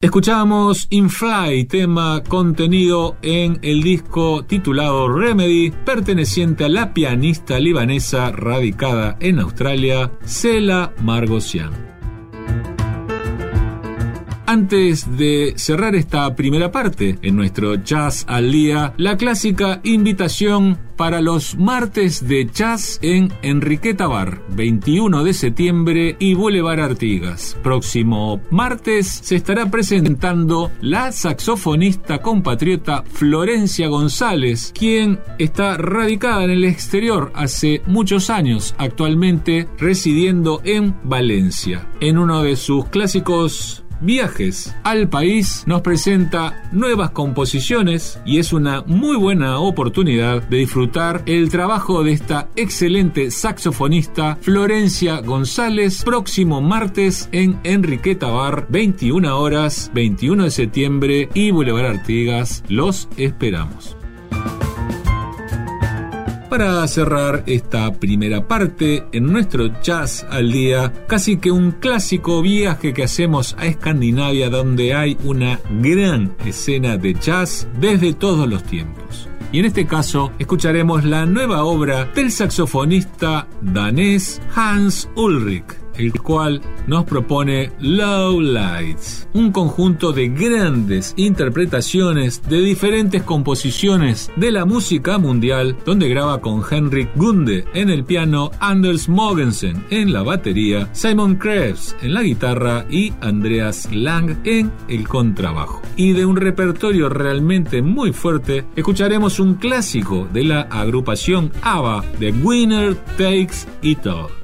Escuchamos In Fly, tema contenido en el disco titulado Remedy, perteneciente a la pianista libanesa radicada en Australia, Sela Margosian. Antes de cerrar esta primera parte en nuestro Jazz al Día, la clásica invitación para los martes de jazz en Enriqueta Bar, 21 de septiembre y Boulevard Artigas. Próximo martes se estará presentando la saxofonista compatriota Florencia González, quien está radicada en el exterior hace muchos años, actualmente residiendo en Valencia. En uno de sus clásicos viajes al país nos presenta nuevas composiciones y es una muy buena oportunidad de disfrutar el trabajo de esta excelente saxofonista Florencia González, próximo martes en Enriqueta Bar, 21 horas, 21 de septiembre y Boulevard Artigas. Los esperamos. Para cerrar esta primera parte en nuestro Jazz al Día, casi que un clásico viaje que hacemos a Escandinavia, donde hay una gran escena de jazz desde todos los tiempos. Y en este caso escucharemos la nueva obra del saxofonista danés Hans Ulrich, el cual nos propone Low Lights, un conjunto de grandes interpretaciones de diferentes composiciones de la música mundial, donde graba con Henrik Gunde en el piano, Anders Mogensen en la batería, Simon Krebs en la guitarra y Andreas Lang en el contrabajo. Y de un repertorio realmente muy fuerte, escucharemos un clásico de la agrupación ABBA, The Winner Takes It All.